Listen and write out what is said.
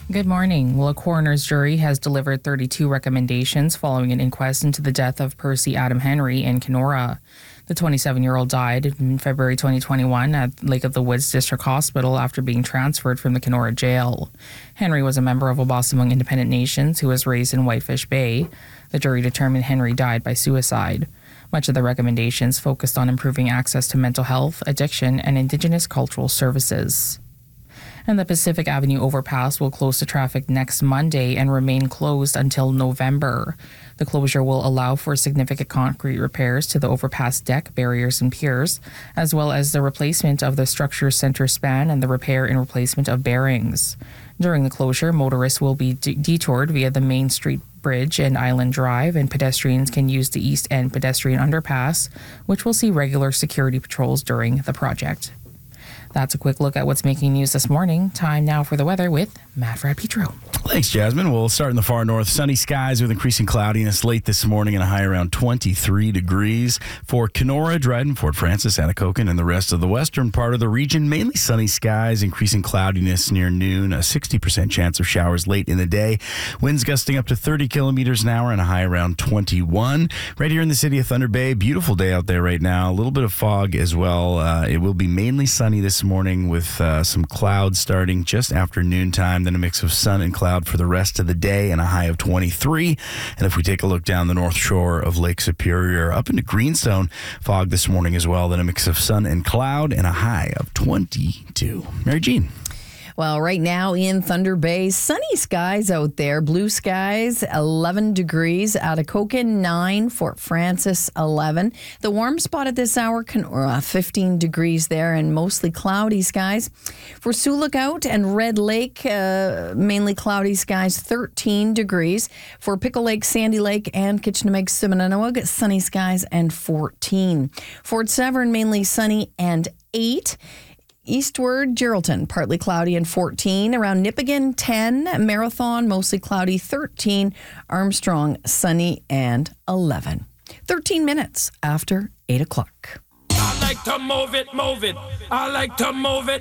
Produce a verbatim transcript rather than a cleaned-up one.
Good morning. Well, a coroner's jury has delivered thirty-two recommendations following an inquest into the death of Percy Adam Henry in Kenora. The twenty-seven-year-old died in February twenty twenty-one at Lake of the Woods District Hospital after being transferred from the Kenora jail. Henry was a member of Wabaseemoong Independent Nations who was raised in Whitefish Bay. The jury determined Henry died by suicide. Much of the recommendations focused on improving access to mental health, addiction, and Indigenous cultural services. And the Pacific Avenue overpass will close to traffic next Monday and remain closed until November. The closure will allow for significant concrete repairs to the overpass deck, barriers, and piers, as well as the replacement of the structure's center span and the repair and replacement of bearings. During the closure, motorists will be de- detoured via the Main Street Bridge and Island Drive, and pedestrians can use the East End pedestrian underpass, which will see regular security patrols during the project. That's a quick look at what's making news this morning. Time now for the weather with Matt Frappetro. Thanks, Jasmine. We'll start in the far north. Sunny skies with increasing cloudiness late this morning and a high around twenty-three degrees. For Kenora, Dryden, Fort Frances, Anacoken, and the rest of the western part of the region, mainly sunny skies, increasing cloudiness near noon, a sixty percent chance of showers late in the day. Winds gusting up to thirty kilometers an hour and a high around twenty-one. Right here in the city of Thunder Bay, beautiful day out there right now. A little bit of fog as well. Uh, it will be mainly sunny this morning with uh, some clouds starting just after noontime, then a mix of sun and cloud for the rest of the day and a high of twenty-three. And if we take a look down the north shore of Lake Superior up into Greenstone, fog this morning as well, then a mix of sun and cloud and a high of twenty-two. Mary Jean. Well, right now in Thunder Bay, sunny skies out there. Blue skies, eleven degrees. Anacoken, nine. Fort Frances, eleven. The warm spot at this hour, Kenora, fifteen degrees there and mostly cloudy skies. For Sioux Lookout and Red Lake, uh, mainly cloudy skies, thirteen degrees. For Pickle Lake, Sandy Lake, and Kitchenameg-Simananoag, sunny skies and fourteen. Fort Severn, mainly sunny and eight. Eastward, Geraldton, partly cloudy and fourteen. Around Nipigon, ten. Marathon, mostly cloudy, thirteen. Armstrong, sunny and eleven. thirteen minutes after eight o'clock. I like to move it, move it. I like to move it.